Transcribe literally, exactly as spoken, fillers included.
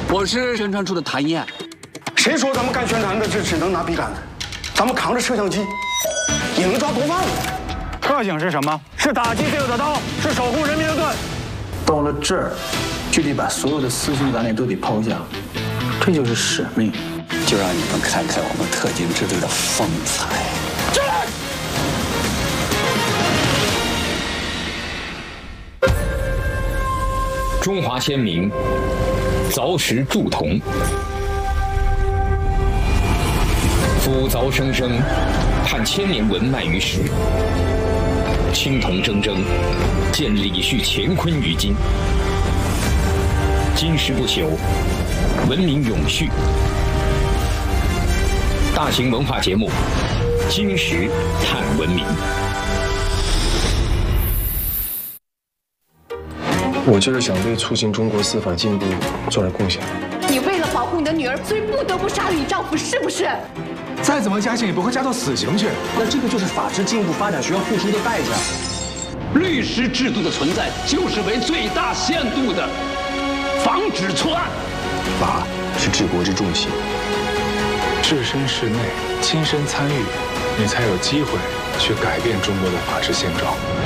我是宣传处的谭燕。 谁说咱们干宣传的这只能拿笔杆子？咱们扛着摄像机，也能抓毒贩子。 特警是什么？是打击罪恶的刀，是守护人民的盾。 到了这儿，就得把所有的私心杂念都得抛下，这就是使命。 就让你们看看我们特警支队的风采。进来！ 中华先民凿石铸铜，夫凿生生，盼千年文脉于史。青铜铮铮，见李旭乾坤于今。金石不朽，文明永续。大型文化节目《金石探文明》。 我就是想为促进中国司法进步做点贡献。 你为了保护你的女儿，所以不得不杀了你丈夫，是不是？ 再怎么加刑也不会加到死刑去。 那这个就是法治进步发展需要付出的代价。 律师制度的存在，就是为最大限度的防止错案。 法是治国之重器。 置身事内，亲身参与，你才有机会去改变中国的法治现状。